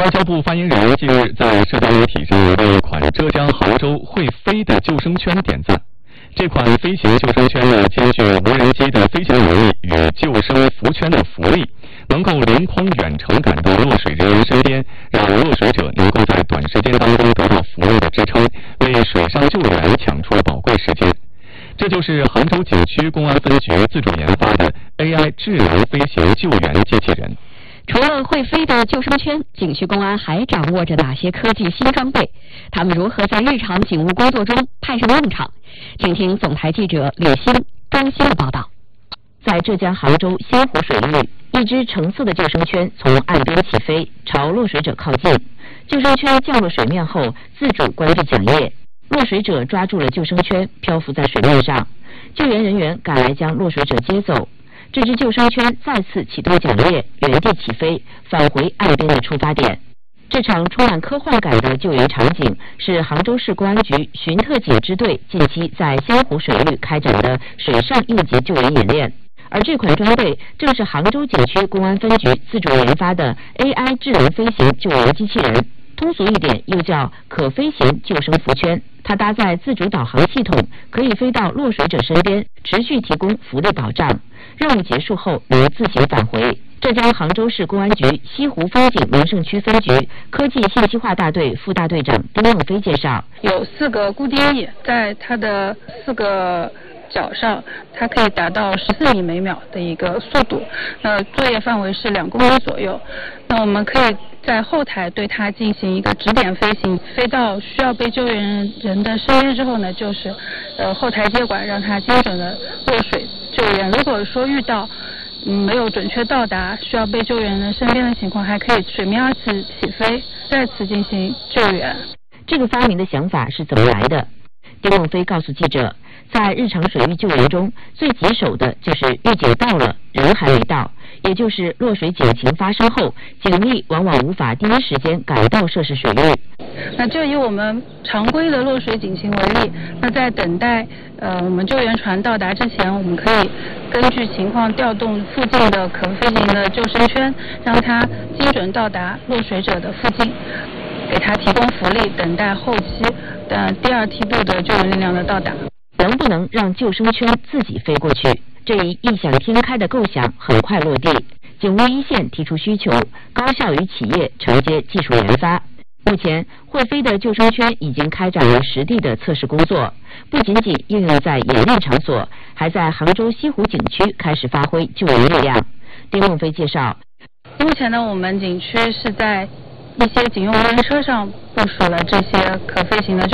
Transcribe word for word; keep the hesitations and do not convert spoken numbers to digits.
外交部发言人近日在社交媒体上为一款浙江杭州会飞的救生圈点赞。这款飞行救生圈呢，兼具无人机的飞行能力与救生浮圈的浮力，能够临空远程赶到落水人员身边，让落水者能够在短时间当中得到浮力的支撑，为水上救援抢出了宝贵时间。这就是杭州景区公安分局自主研发的 A I 智能飞行救援机器人。 除了会飞的救生圈，景区公安还掌握着哪些科技新装备？他们如何在日常警务工作中派上用场？请听总台记者李欣、张欣的报道。 在浙江杭州仙湖水域，一只橙色的救生圈从岸边起飞，朝落水者靠近。救生圈降落水面后，自主关闭桨叶，落水者抓住了救生圈，漂浮在水面上。救援人员赶来将落水者接走。这只救生圈再次启动桨叶，原地起飞，返回岸边的出发点。这场充满科幻感的救援场景是杭州市公安局巡特警支队近期在仙湖水域开展的水上应急救援演练。而这款装备正是杭州景区公安分局自主研发的 A I 智能飞行救援机器人，通俗一点又叫可飞行救生浮圈。它搭载自主导航系统，可以飞到落水者身边，持续提供浮力保障。任务结束后能自行返回。浙江杭州市公安局西湖风景名胜区分局科技信息化大队副大队长丁梦飞介绍， 有四个固定翼，在它的四个脚上，它可以达到十四米每秒的一个速度。那作业范围是两公里左右。那我们可以在后台对它进行一个指点飞行，飞到需要被救援人的身边之后呢，就是呃后台接管，让它精准的落水救援。如果说遇到嗯没有准确到达需要被救援人身边的情况，还可以水面二次起飞，再次进行救援。 这个发明的想法是怎么来的？丁梦飞告诉记者，在日常水域救援中，最棘手的就是预警到了，人还没到，也就是落水警情发生后，警力往往无法第一时间赶到涉事水域。 那就以我们常规的落水警情为例，那在等待呃我们救援船到达之前，我们可以根据情况调动附近的可飞行的救生圈，让它精准到达落水者的附近，给它提供浮力，等待后期的第二梯度的救援力量的到达。 能不能让救生圈自己飞过去？这一异想天开的构想很快落地。警务一线提出需求，高校与企业承接技术研发。目前，会飞的救生圈已经开展了实地的测试工作，不仅仅应用在演练场所，还在杭州西湖景区开始发挥救援力量。丁梦飞介绍， 目前呢，我们景区是在一些警用无人车上部署了这些可飞行的救